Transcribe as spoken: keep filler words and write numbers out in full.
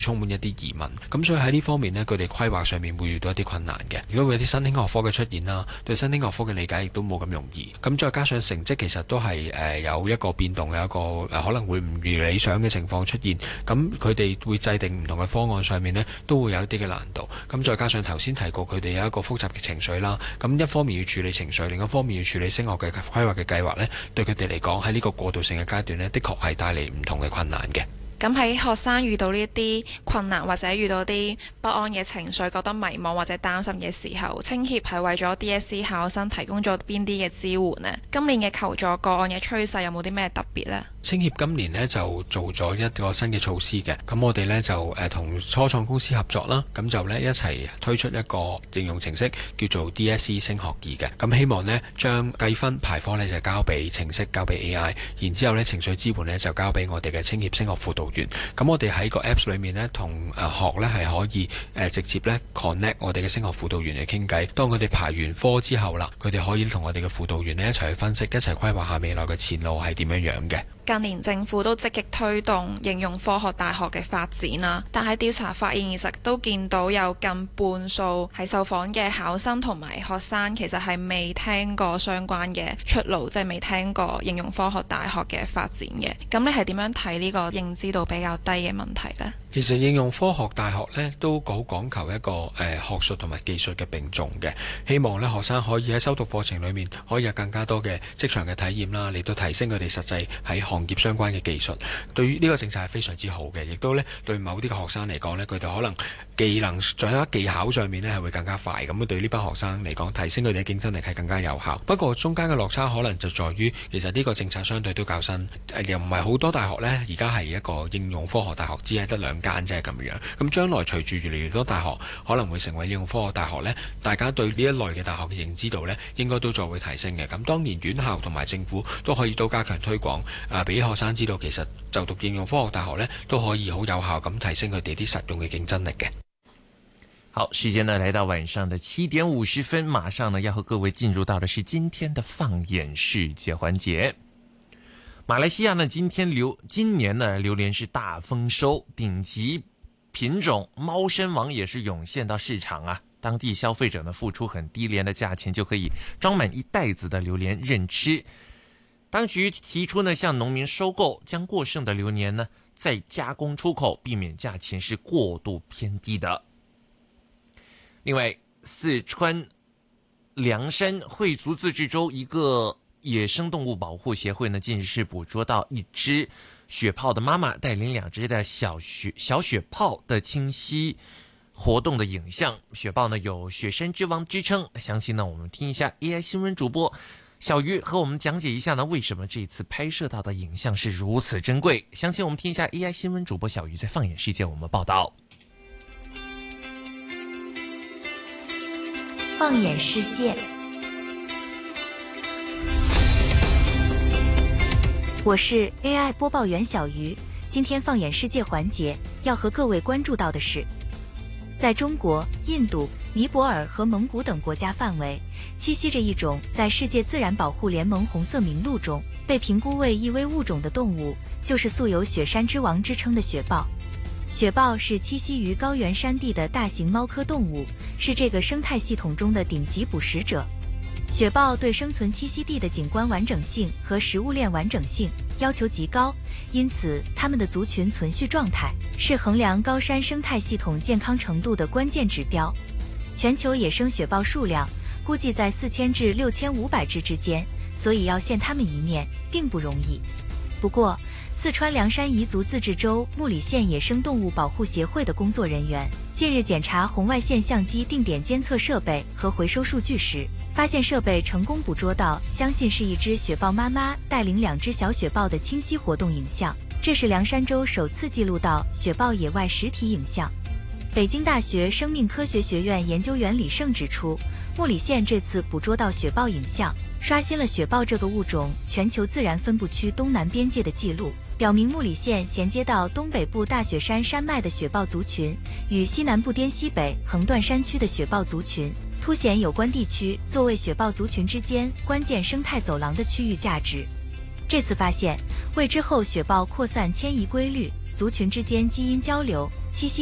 充滿一啲疑問，咁所以喺呢方面呢，佢哋規劃上面會遇到一啲困難嘅。如果會有啲新興學科嘅出現啦，對新興學科嘅理解亦都冇咁容易。咁再加上成績其實都係誒、呃、有一個變動，有一個、呃、可能會唔如理想嘅情況出現。咁佢哋會制定唔同嘅方案上面呢，都會有一啲嘅難度。咁再加上頭先提過，佢哋有一個複雜嘅情緒啦。咁一方面要處理情緒，另一方面要處理升學嘅規劃嘅計劃呢，對佢哋嚟講喺呢個過渡性嘅階段呢，的確係帶嚟唔同嘅困難嘅。 咁喺學生遇到呢啲困難或者遇到啲不安嘅情緒，覺得迷茫或者擔心嘅時候，青協係為咗 D S E 考生提供咗邊啲嘅支援呢？今年嘅求助個案嘅趨勢有冇啲咩特別呢？ 青協今年呢就做咗一個新嘅措施嘅，咁我哋呢就誒同、呃、初創公司合作啦，咁就呢一齊推出一個應用程式叫做 D S E 升學易嘅，咁希望呢將計分排科呢就交俾程式，交俾 A I， 然之後呢情緒支援呢就交俾我哋嘅青協升學輔導員。咁我哋喺個 Apps 裏面呢，同誒學呢係可以誒、呃、直接呢 connect 我哋嘅升學輔導員嚟傾偈。當佢哋排完科之後啦，佢哋可以同我哋嘅輔導員呢一齊去分析，一齊規劃下未來嘅前路係點樣樣嘅。 近年政府都積極推動應用科學大學嘅發展啦，但係調查發現，其實都見到有近半數係受訪嘅考生同埋學生，其實係未聽過相關嘅出路，即係未聽過應用科學大學嘅發展嘅。咁你係點樣睇呢個認知度比較低嘅問題呢？ 其實應用科學大學呢都好講求一個誒、呃、學術同埋技術嘅並重嘅，希望呢學生可以喺修讀課程裏面可以有更加多嘅職場嘅體驗啦，嚟到提升佢哋實際喺行業相關嘅技術。對於呢個政策係非常之好嘅，亦都呢對某啲嘅學生嚟講呢，佢哋可能技能掌握技巧上面呢係會更加快，咁對呢班學生嚟講，提升佢哋嘅競爭力係更加有效。不過中間嘅落差可能就在於，其實呢個政策相對都較新，又唔係好多大學呢而家係一個應用科學大學，只係得兩間啫咁樣。咁將來隨住越嚟越多大學可能會成為應用科學大學呢，大家對呢一類嘅大學嘅認知度呢應該都再會提升嘅。咁當然院校同埋政府都可以都加強推廣，啊俾學生知道其實就讀應用科學大學呢都可以好有效咁提升佢哋啲實用嘅競爭力嘅。 好，時間呢來到晚上的七點五十分，馬上呢要和各位進入到的是今天的放眼世界環節。馬來西亞呢今天榴今年呢榴蓮是大豐收，頂級品種貓山王也是湧現到市場啊，當地消費者呢付出很低廉的價錢就可以裝滿一袋子的榴蓮任吃。當局提出呢向農民收購，將過剩的榴蓮呢再加工出口，避免價錢是過度偏低的。另外，四川涼山惠族自治州一個野生動物保護協會呢，近日是捕捉到一隻雪豹的媽媽帶領兩隻的小雪小雪豹的清晰活動的影像。雪豹呢有雪山之王之稱，詳細呢我們聽一下 A I 新聞主播小魚和我們講解一下呢，為什麼這次拍攝到的影像是如此珍貴。詳細我們聽一下 A I 新聞主播小魚在放眼世界我們報道。 放眼世界，我是 A I 播報員小魚。今天放眼世界環節要和各位關注到的是，在中國、印度、尼泊爾和蒙古等國家範圍，棲息着一種在世界自然保護聯盟紅色名錄中被評估為易危物種的動物，就是素有雪山之王之稱的雪豹。雪豹是棲息於高原山地的大型貓科動物，是這個生態系統中的頂級捕食者。雪豹對生存棲息地的景觀完整性和食物鏈完整性要求極高，因此它們的族群存續狀態是衡量高山生態系統健康程度的關鍵指標。全球野生雪豹數量估計在四千至六千五百隻之間，所以要見它們一面並不容易。不過，四川涼山彝族自治州木里縣野生動物保護協會的工作人員近日檢查紅外線相機定點監測設備和回收數據時，發現設備成功捕捉到相信是一隻雪豹媽媽帶領兩隻小雪豹的清晰活動影像，這是涼山州首次記錄到雪豹野外實體影像。北京大學生命科學學院研究員李勝指出，木里縣這次捕捉到雪豹影像，刷新了雪豹這個物種全球自然分布區東南邊界的記錄，表明木里縣銜接到東北部大雪山山脈的雪豹族群與西南部滇西北橫斷山區的雪豹族群，凸顯有關地區作為雪豹族群之間關鍵生態走廊的區域價值。這次發現為之後雪豹擴散遷移規律族群之间基因交流、栖息